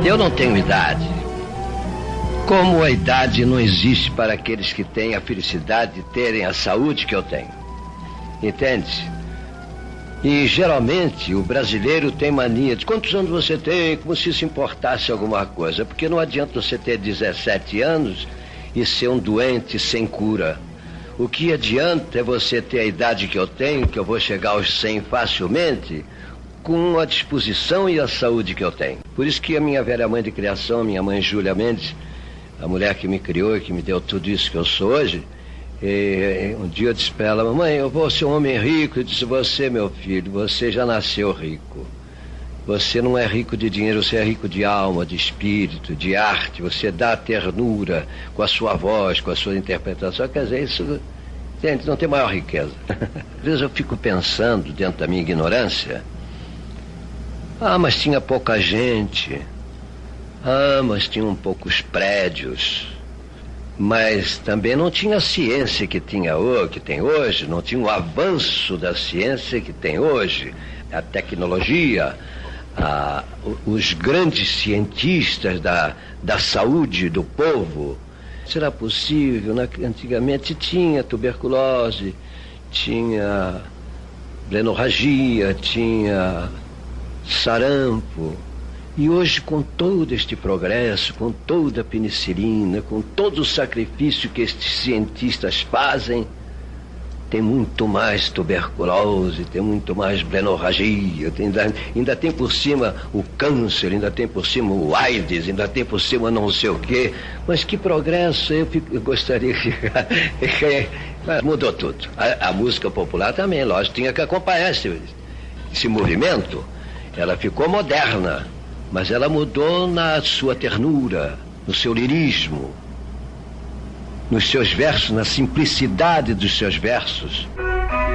Eu não tenho idade. Como a idade não existe para aqueles que têm a felicidade de terem a saúde que eu tenho. Entende? E geralmente o brasileiro tem mania de quantos anos você tem, como se isso importasse alguma coisa. Porque não adianta você ter 17 anos e ser um doente sem cura. O que adianta é você ter a idade que eu tenho, que eu vou chegar aos 100 facilmente, com a disposição e a saúde que eu tenho. Por isso que a minha velha mãe de criação, minha mãe Júlia Mendes, a mulher que me criou e que me deu tudo isso que eu sou hoje, um dia eu disse para ela: mamãe, eu vou ser um homem rico. Eu disse: você, meu filho, você já nasceu rico. Você não é rico de dinheiro, você é rico de alma, de espírito, de arte. Você dá ternura com a sua voz, com a sua interpretação. Quer dizer, isso, gente, não tem maior riqueza. Às vezes eu fico pensando, dentro da minha ignorância, mas tinha pouca gente. Mas tinham poucos prédios. Mas também não tinha a ciência que tem hoje, não tinha o avanço da ciência que tem hoje, a tecnologia, os grandes cientistas da saúde do povo. Será possível? Antigamente tinha tuberculose, tinha hemorragia, tinha sarampo. E hoje, com todo este progresso, com toda a penicilina, com todo o sacrifício que estes cientistas fazem, tem muito mais tuberculose, tem muito mais hemorragia, ainda tem por cima o câncer, ainda tem por cima o AIDS, ainda tem por cima não sei o quê. Mas que progresso! Eu gostaria que... Mudou tudo. A música popular também, lógico, tinha que acompanhar esse movimento. Ela ficou moderna. Mas ela mudou na sua ternura, no seu lirismo, nos seus versos, na simplicidade dos seus versos.